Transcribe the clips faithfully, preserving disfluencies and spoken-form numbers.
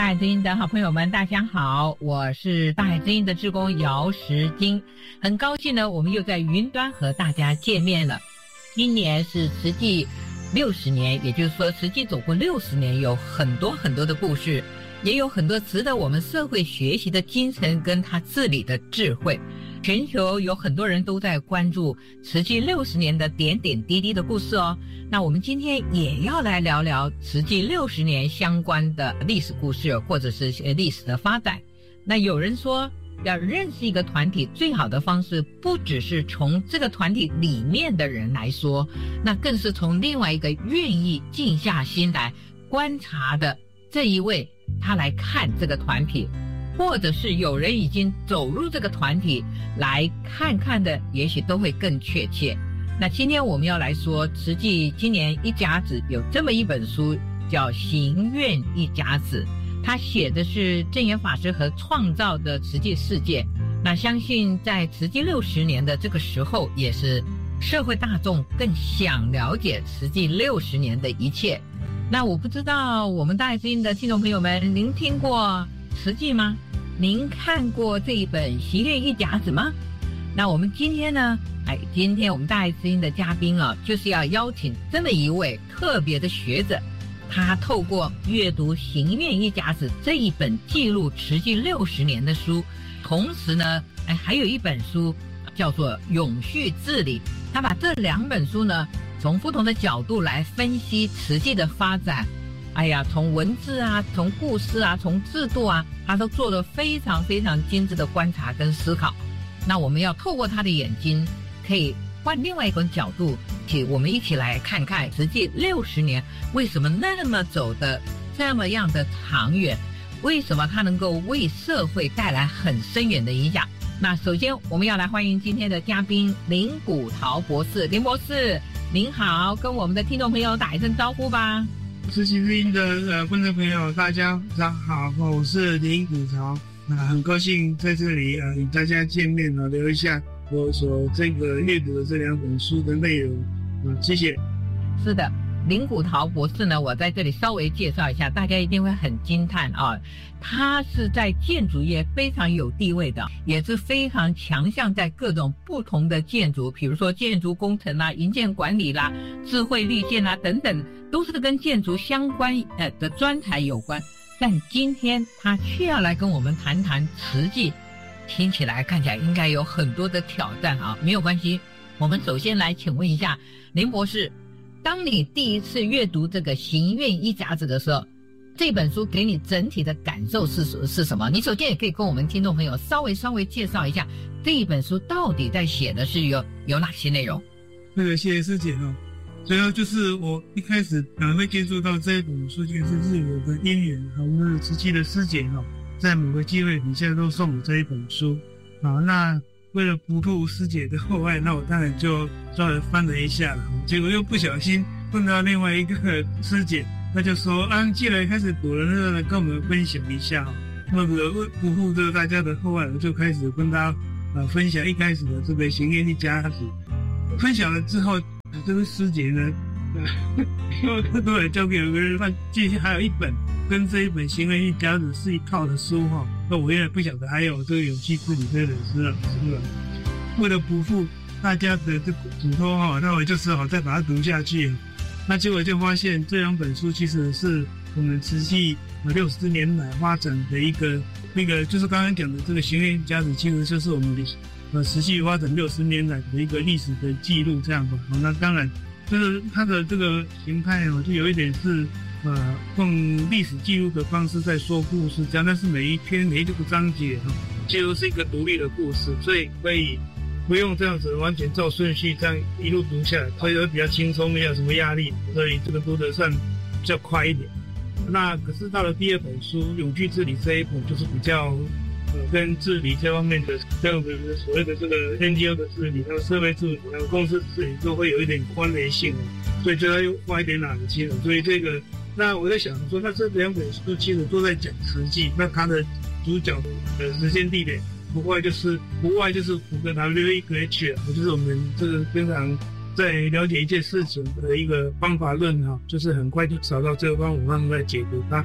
海之音的好朋友们，大家好，我是大海之音的志工姚时金，很高兴呢，我们又在云端和大家见面了。今年是慈济六十年，也就是说慈济走过六十年，有很多很多的故事，也有很多值得我们社会学习的精神跟他治理的智慧。全球有很多人都在关注慈济六十年的点点滴滴的故事哦。那我们今天也要来聊聊慈济六十年相关的历史故事，或者是历史的发展。那有人说，要认识一个团体最好的方式，不只是从这个团体里面的人来说，那更是从另外一个愿意静下心来观察的这一位，他来看这个团体。或者是有人已经走入这个团体来看看的，也许都会更确切。那今天我们要来说，慈济今年一甲子有这么一本书，叫《行愿一甲子》，他写的是证严法师和创造的慈济世界。那相信在慈济六十年的这个时候，也是社会大众更想了解慈济六十年的一切。那我不知道我们大爱之音的听众朋友们，您听过慈济吗？您看过这一本《行愿一甲子》吗？那我们今天呢，哎，今天我们大爱之音的嘉宾啊，就是要邀请这么一位特别的学者，他透过阅读《行愿一甲子》这一本记录慈济六十年的书，同时呢，哎，还有一本书叫做《永续治理》，他把这两本书呢，从不同的角度来分析慈济的发展。哎呀，从文字啊，从故事啊，从制度啊，他都做了非常非常精致的观察跟思考。那我们要透过他的眼睛，可以换另外一种角度，去我们一起来看看慈济六十年为什么那么走的这么样的长远，为什么他能够为社会带来很深远的影响。那首先我们要来欢迎今天的嘉宾林古陶博士。林博士您好，跟我们的听众朋友打一声招呼吧。 慈济之音的呃观众朋友，大家早上好，我是林古陶，那、呃、很高兴在这里呃与大家见面了，聊一下我所这个阅读的这两本书的内容，啊、呃，谢谢。 是的，林古陶博士呢，我在这里稍微介绍一下，大家一定会很惊叹啊，他是在建筑业非常有地位的，也是非常强项在各种不同的建筑，比如说建筑工程啦、营建管理啦、智慧绿建啦等等，都是跟建筑相关呃的专才有关。但今天他却要来跟我们谈谈慈济，听起来看起来应该有很多的挑战啊，没有关系，我们首先来请问一下林博士，当你第一次阅读这个《行愿一甲子》的时候，这本书给你整体的感受是是什么？你首先也可以跟我们听众朋友稍微稍微介绍一下这一本书到底在写的是有有哪些内容。 那个谢谢师姐哦，主要就是我一开始可能会接触到这一本书，就是是有个因缘，我们慈济的师姐哦，在某个机会底下都送我这一本书啊。那为了不负师姐的厚爱，那我当然就稍微翻了一下了，结果又不小心碰到另外一个师姐，那就说啊，既然开始读了，那跟我们分享一下哈。那个不负这大家的厚爱，我就开始跟大家呃分享一开始的这个《行愿一甲子》。分享了之后，这个师姐呢，呃、因为他都来交给有个人，那接下来还有一本跟这一本《行愿一甲子》是一套的书哈。那我原来不晓得还有这个永续治理这本书了，是吧？为了不负大家的这个嘱托哈，那我就只好再把它读下去。那结果就发现这两本书其实是我们慈济六十年来发展的一个那个，就是刚刚讲的这个《行愿一甲子》，其实就是我们的呃慈济发展六十年来的一个历史的记录，这样吧。好，那当然就是它的这个形态哦，就有一点是呃用历史记录的方式在说故事，这样，但是每一篇每一个章节哈，几乎是一个独立的故事，所以可以不用这样子完全照顺序这样一路读下来，所以会比较轻松，没有什么压力，所以这个读得算比较快一点。那可是到了第二本书《永续治理》这一本，就是比较呃跟治理这方面的这样的所谓的这个 N G O 的治理，还有社会治理，还有公司治理，都会有一点关联性，所以就要又花一点脑筋了。所以这个，那我在想说，那这两本书其实都在讲慈济，那它的主角的时间地点不外就是不外就是五个 W 一个 H 啊，就是我们这个非常在了解一件事情的一个方法论哈，就是很快就找到这个方法，慢慢来解读它。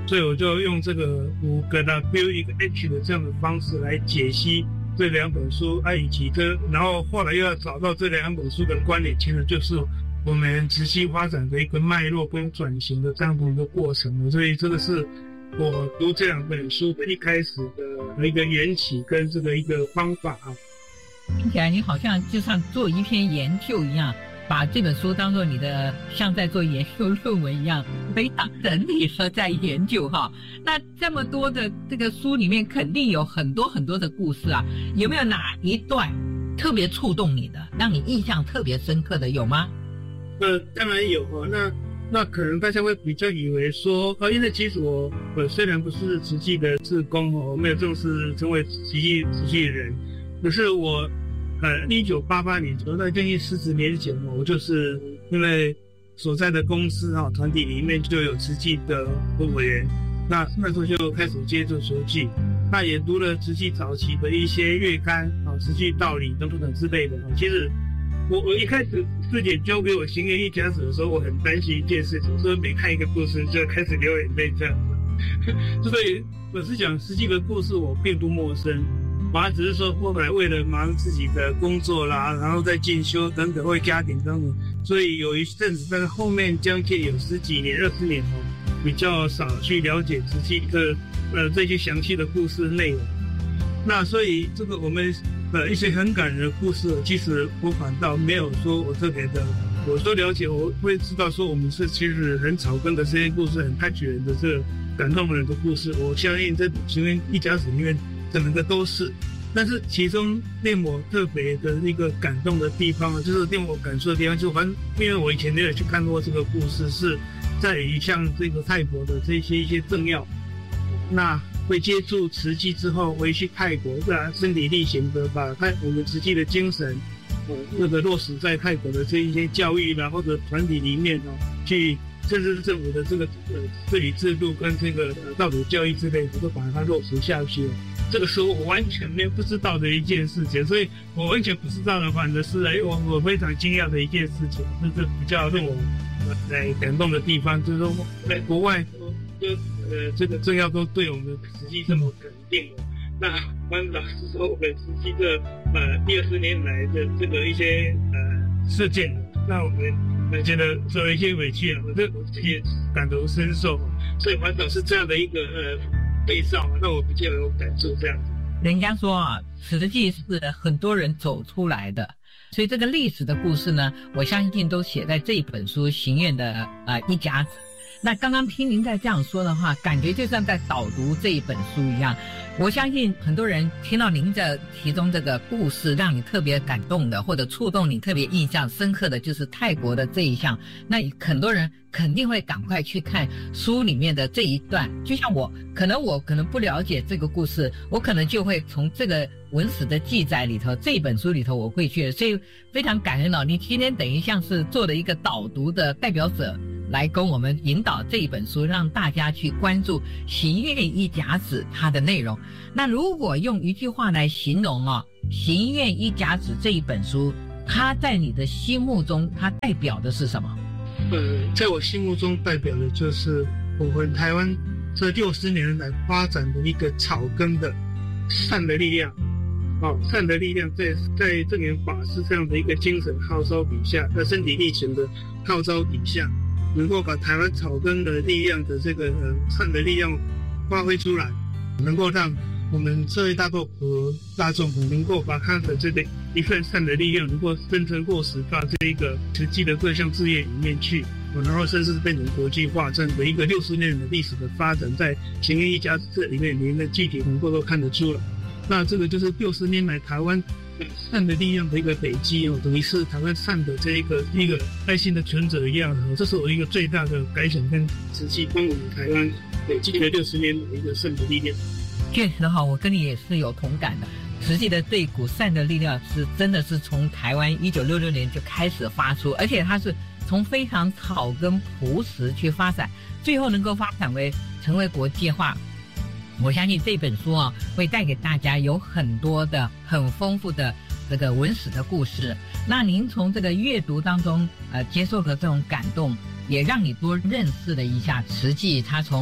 所以我就用这个五个 W 一个 H 的这样的方式来解析这两本书啊，以及跟然后后来又要找到这两本书的关联，其实就是我们慈济发展的一个脉络跟转型的这样的一个过程。所以这个是我读这两本书的一开始的一个缘起跟这个一个方法啊。 听起来你好像就像做一篇研究一样，把这本书当作你的像在做研究论文一样，非常整理的在研究哈。那这么多的这个书里面，肯定有很多很多的故事啊，有没有哪一段特别触动你的，让你印象特别深刻的，有吗？ 呃，当然有哈。那那可能大家会比较以为说，呃，因为其实我我虽然不是慈济的志工哦，我没有正式成为慈济慈济人，可是我。呃，一九八八年，左右在将近四十年前，我就是因为所在的公司啊团体里面就有慈济的委员，那那时候就开始接触慈济，那也读了慈济早期的一些月刊啊，慈济道理等等等之类的。其实我我一开始师姐交给我行愿一甲子的时候，我很担心一件事情，说每看一个故事就开始流眼泪这样子。所以我是讲慈济的故事我并不陌生。我只是说后来为了忙自己的工作啦，然后再进修等等，为家庭等等，所以有一阵子，但是后面将近有十几年、二十年哦，比较少去了解慈济的呃这些详细的故事内容。那所以这个我们呃一些很感人的故事，其实我反倒没有说我特别的，我说了解，我会知道说我们是其实很草根的这些故事，很touch人的这个感动人的故事。我相信在行愿一甲子里面。整个都是，但是其中令我特别的一个感动的地方，就是令我感触的地方，就反正因为我以前也有去看过这个故事，是在于像这个泰国的这些一些政要，那会接触慈济之后回去泰国，啊身体力行的把泰我们慈济的精神，呃那个落实在泰国的这一些教育啦或者团体里面哦，去。甚至是政府的这个呃治理制度跟这个呃道德教育之类的，都把它落实下去了。这个是我完全没有不知道的一件事情，所以我完全不知道的，反而是哎我我非常惊讶的一件事情，这是比较让我呃感动的地方，就是说在国外都呃这个政要都对我们慈济这么肯定了。那关老师说我们慈济这呃第二十年来的这个一些呃事件，那我们。我觉得受了一些委屈了，我这我自己也感同身受，所以反倒是这样的一个呃对照，让我比较有感受这样子。 人家说啊，慈济是很多人走出来的，所以这个历史的故事呢，我相信都写在这一本书《行愿的呃一甲子》。那刚刚听您在这样说的话，感觉就像在导读这一本书一样。我相信很多人听到您的其中这个故事，让你特别感动的，或者触动你特别印象深刻的，就是泰国的这一项。那很多人肯定会赶快去看书里面的这一段。就像我，可能我可能不了解这个故事，我可能就会从这个文史的记载里头，这一本书里头我会去。所以非常感恩哦，你今天等于像是做了一个导读的代表者。来跟我们引导这一本书，让大家去关注《行愿一甲子》它的内容。那如果用一句话来形容哦，《行愿一甲子》这一本书，它在你的心目中，它代表的是什么？ 呃，在我心目中代表的就是我们台湾这六十年来发展的一个草根的善的力量。哦，善的力量在在正言法师这样的一个精神号召底下，在身体力行的号召底下。能够把台湾草根的力量的这个呃善的力量发挥出来，能够让我们社会大众和大众能够把他的这个一份善的力量能够真正落实到这一个实际的各项事业里面去，然后甚至变成国际化，这样的一个六十年的历史的发展，在行愿一甲子这里面，您的具体能够都看得出来。那这个就是六十年来台湾善的力量的一个累积哦，等于是台湾善的这一个一个爱心的存者一样的，这是我一个最大的感想跟慈济帮我们台湾累积了六十年的一个善的力量。 确实哈，我跟你也是有同感的。慈济的这一股善的力量是真的是从台湾一九六六年就开始发出，而且它是从非常草根朴实去发展，最后能够发展为成为国际化。我相信这本书啊，会带给大家有很多的很丰富的这个文史的故事。那您从这个阅读当中，呃，接受的这种感动，也让你多认识了一下慈济，它从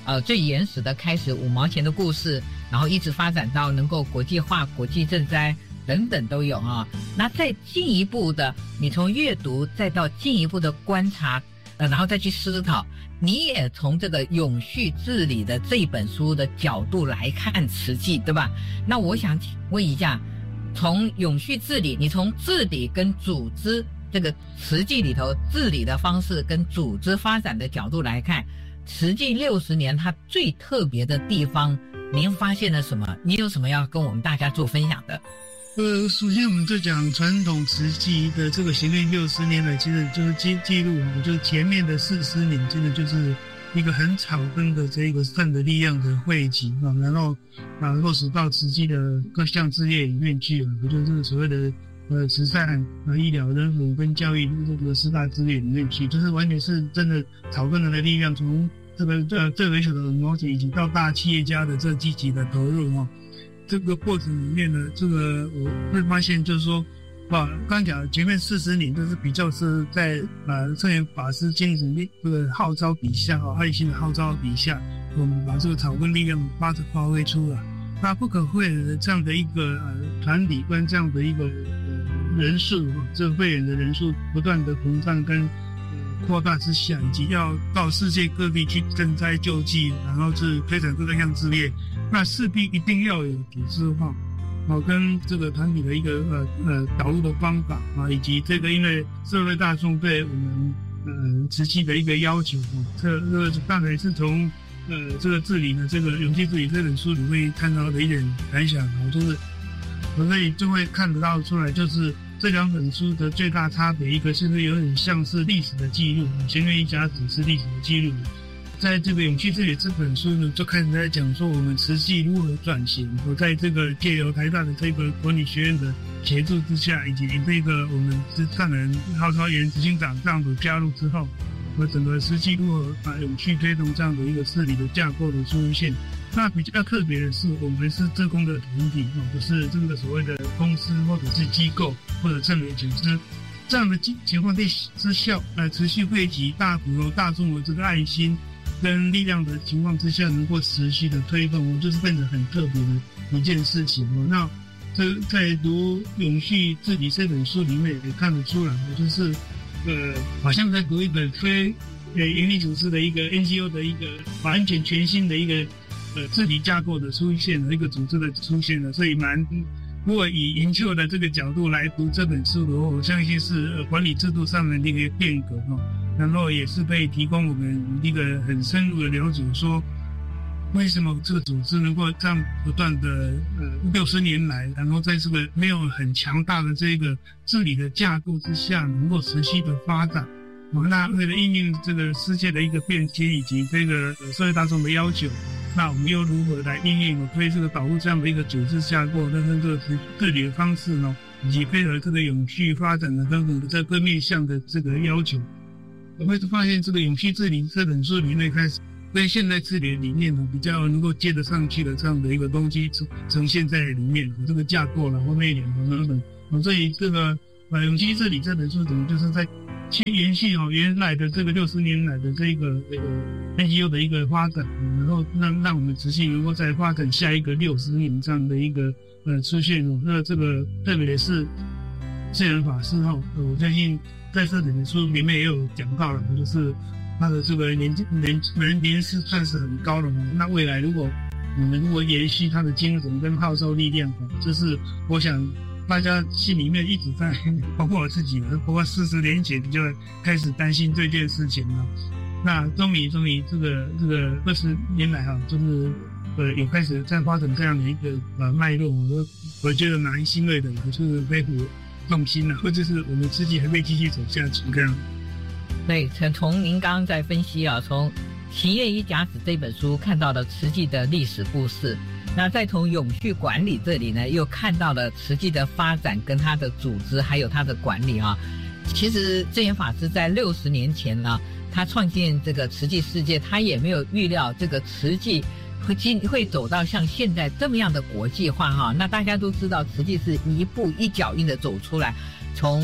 呃最原始的开始五毛钱的故事，然后一直发展到能够国际化、国际赈灾等等都有啊。那再进一步的，你从阅读再到进一步的观察，呃，然后再去思考，你也从这个永续治理的这本书的角度来看慈济，对吧？那我想问一下，从永续治理，你从治理跟组织这个慈济里头治理的方式跟组织发展的角度来看，慈济六十年它最特别的地方，您发现了什么？你有什么要跟我们大家做分享的？ 呃，首先我们在讲传统慈济的这个行历六十年来，其实就是记记录，就是前面的四十年，真的就是一个很草根的这个善的力量的汇集啊，然后啊落实到慈济的各项事业里面去了，也就是所谓的呃慈善、呃医疗、人文跟教育这个四大资源里面去，就是完全是真的草根人的力量，从这个这最微小的毛钱，以及到大企业家的这积极的投入哈。这个过程里面呢，这个我会发现就是说，啊，刚讲前面四十年都是比较是在啊圣严法师精神这个号召底下啊，爱心的号召底下，我们把这个草根力量发发挥出来。那不可讳的这样的一个呃团体跟这样的一个呃人数，这个会员的人数不断的膨胀跟呃扩大之下，以及要到世界各地去赈灾救济，然后是推展各项事业。那势必一定要有组织化，哦，跟这个团体的一个呃呃导入的方法啊，以及这个因为社会大众对我们呃慈济的一个要求啊，这这个大概是从呃这个治理的这个永续治理这本书里面看到的一点感想啊，就是我可以就会看得到出来，就是这两本书的最大差别，一个是有点像是历史的记录，前面一甲子是历史的记录。在这个永续治理这本书呢，就开始在讲说我们慈济如何转型。我在这个借由台大的这个管理学院的协助之下，以及这个我们是上人号召员执行长这样子加入之后，我整个慈济如何把永续推动这样的一个治理的架构的出现。那比较特别的是，我们是志工的团体，不是这个所谓的公司或者是机构或者政府组织。这样的情况之下，呃，持续汇集大普罗大众的这个爱心跟力量的情况之下，能够持续的推动，我就是变得很特别的一件事情哦。那这在读《永续治理》这本书里面也看得出来，就是呃，好像在读一本非呃营利组织的一个 N G O 的一个完全全新的一个呃治理架构的出现了，一个组织的出现了，所以蛮。如果以研究的这个角度来读这本书的话，我相信是呃管理制度上的一个变革哈，然后也是可以提供我们一个很深入的了解，说为什么这个组织能够这样不断的呃六十年来，然后在这个没有很强大的这个治理的架构之下，能够持续的发展。那为了应应这个世界的一个变迁以及这个社会大众的要求，那我们又如何来应应推这个导入这样的一个组织架构，但是这个治理的方式呢，以及配合这个永续发展的等等的这各面向的这个要求，我会发现这个永续治理这本书里面开始跟现代治理的理念呢比较能够接得上去的这样的一个东西呈现在里面，这个架构了后面一点等等，所以这个呃永续治理这本书等于就是在去延续哦原来的这个六十年来的这个这个 N G O 的一个发展，然后让让我们持续能够再发展下一个六十年这样的一个呃出现哦。那这个特别是圣严法师哈，我相信在这本书里面也有讲到了，就是他的这个年年人年是算是很高的，那未来如果我们如果延续他的精神跟号召力量，这是我想。大家心里面一直在，包括我自己，包括四十年前就开始担心这件事情了。那终于，终于这个这个二十年来啊，就是呃也开始在发展这样的一个呃脉络。我我觉得蛮欣慰的，就是非常放心了，或者是我们自己还会继续走下去这样。 对，从您刚刚在分析啊，从《行愿一甲子》这本书看到了慈济的历史故事。那再从永续管理这里呢，又看到了慈济的发展跟它的组织还有它的管理啊。其实证严法师在六十年前呢，他创建这个慈济世界，他也没有预料这个慈济会进会走到像现在这么样的国际化哈。那大家都知道，慈济是一步一脚印的走出来，从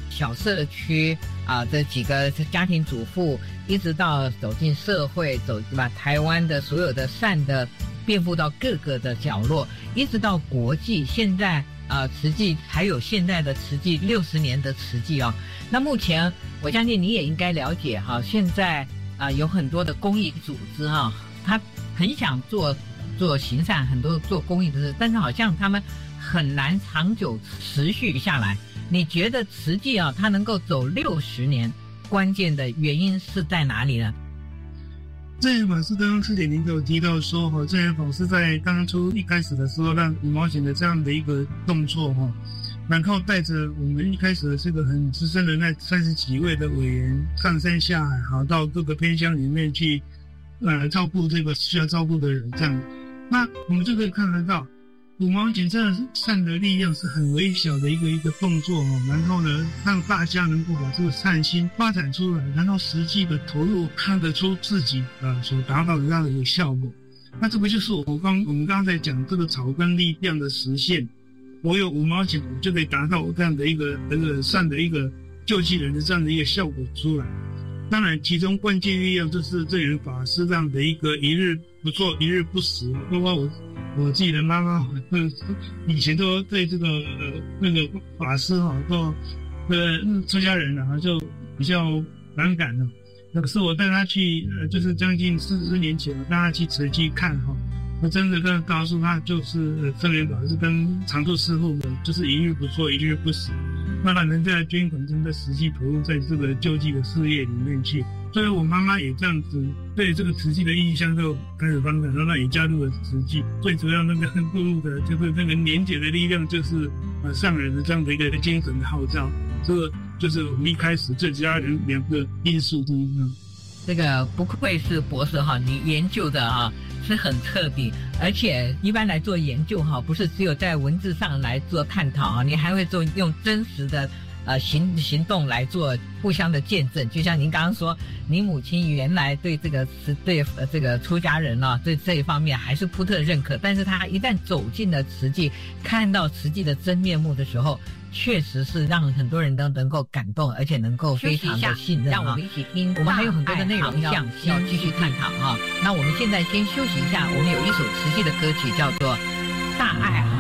小社区啊，这几个家庭主妇，一直到走进社会，走把台湾的所有的善的遍布到各个的角落，一直到国际。现在啊，慈济还有现在的慈济六十年的慈济哦。那目前我相信你也应该了解哈，现在啊有很多的公益组织哈，他很想做做行善，很多做公益的事，但是好像他们很难长久持续下来。你觉得慈济啊，它能够走六十年，关键的原因是在哪里呢？ 正言法师刚刚四点零有提到说，哈，正言法师在当初一开始的时候，让五毛钱的这样的一个动作，哈，然后带着我们一开始的这个很资深的那三十几位的委员上山下海，好到各个偏乡里面去，呃，照顾这个需要照顾的人，这样，那我们就可以看得到。五毛钱真的是善的力量，是很微小的一个一个动作哦，然后呢，让大家能够把这个善心发展出来，然后实际的投入，看得出自己呃所达到的这样的一个效果。那这个就是我刚我们刚刚在讲这个草根力量的实现。我有五毛钱，我就可以达到这样的一个这个善的一个救济人的这样的一个效果出来。当然，其中关键力量就是正言法师这样的一个一日不做一日不食，包括我。我自己的妈妈，嗯，以前都对这个呃那个法师哈，都呃出家人啊，就比较反感了。可是我带他去，呃，就是将近四十年前，我带他去慈济看哈，我真的跟告诉他，就是正言法师跟常住师父的，就是一日不做，一日不食，那让人家的捐款真的实际投入在这个救济的事业里面去。所以我妈妈也这样子对这个慈济的印象就开始反感，然后也加入了慈济。最主要那个注入的就是那个年节的力量，就是呃上人的这样的一个精神的号召。这个就是我们一开始这家人两个因素之一。 这个不愧是博士哈，你研究的啊是很彻底，而且一般来做研究哈，不是只有在文字上来做探讨啊，你还会做用真实的。呃，行行动来做互相的见证，就像您刚刚说，您母亲原来对这个慈对呃这个出家人啊，对这一方面还是扑特认可，但是他一旦走进了慈济，看到慈济的真面目的时候，确实是让很多人都能够感动，而且能够非常的信任啊。让我们一起听，我们还有很多的内容要要继续探讨啊。那我们现在先休息一下，我们有一首慈济的歌曲叫做《大爱》。